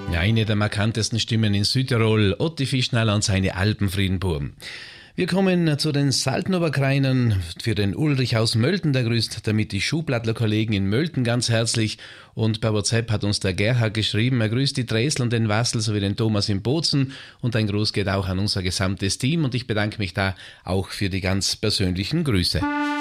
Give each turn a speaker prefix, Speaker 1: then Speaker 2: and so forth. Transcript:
Speaker 1: Ja, eine der markantesten Stimmen in Südtirol, Otti Fischnall und seine Alpenfriedenburm. Wir kommen zu den Saltenoberkreinern. Für den Ulrich aus Mölten, der grüßt damit die Schublattler-Kollegen in Mölten ganz herzlich. Und per WhatsApp hat uns der Gerhard geschrieben, er grüßt die Dresel und den Wassel sowie den Thomas in Bozen. Und ein Gruß geht auch an unser gesamtes Team und ich bedanke mich da auch für die ganz persönlichen Grüße.